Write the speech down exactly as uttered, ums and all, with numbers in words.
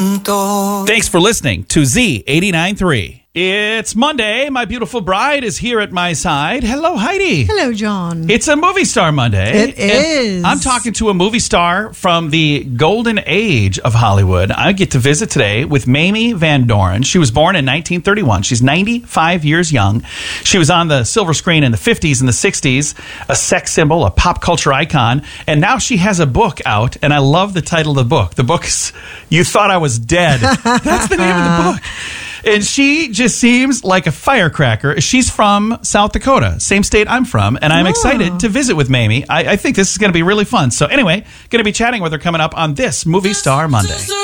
juntos. Thanks for listening to Z eighty-nine point three. It's Monday. My beautiful bride is here at my side. Hello, Heidi. Hello, John. It's a movie star Monday. It is. I'm talking to a movie star from the golden age of Hollywood. I get to visit today with Mamie Van Doren. She was born in nineteen thirty-one. She's ninety-five years young. She was on the silver screen in the fifties and the sixties, a sex symbol, a pop culture icon, and now she has a book out, and I love the title of the book. The book is You Thought I Was Dead. That's the name of the book. And she just seems like a firecracker. She's from South Dakota, same state I'm from, and I'm Oh. excited to visit with Mamie. I, I think this is going to be really fun. So anyway, going to be chatting with her coming up on this Movie Star Monday.